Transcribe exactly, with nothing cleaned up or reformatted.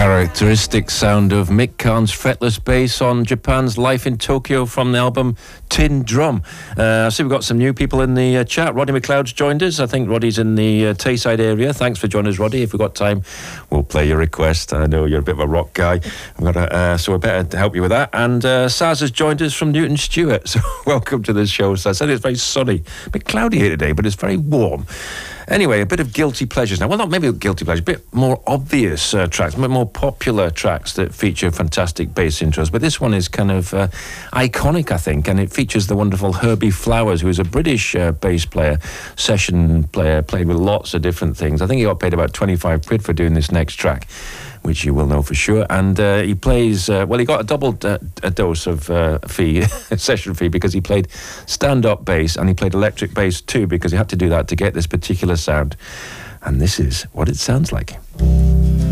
characteristic sound of Mick Karn's fretless bass on Japan's Life in Tokyo from the album Tin Drum. Uh, I see we've got some new people in the uh, chat. Roddy McLeod's joined us. I think Roddy's in the uh, Tayside area. Thanks for joining us, Roddy. If we've got time, we'll play your request. I know you're a bit of a rock guy. I've got a, uh, so we're better to help you with that. And uh, Saz has joined us from Newton Stewart. So welcome to the show, Saz. I said it's very sunny. A bit cloudy here today, but it's very warm. Anyway, a bit of guilty pleasures now. Well, not maybe guilty pleasures, a bit more obvious uh, tracks, a bit more popular tracks that feature fantastic bass intros. But this one is kind of uh, iconic, I think, and it features the wonderful Herbie Flowers, who is a British uh, bass player, session player, played with lots of different things. I think he got paid about twenty-five quid for doing this next track, which you will know for sure. And uh, he plays, uh, well, he got a double uh, a dose of uh, fee, session fee, because he played stand-up bass and he played electric bass too, because he had to do that to get this particular sound. And this is what it sounds like.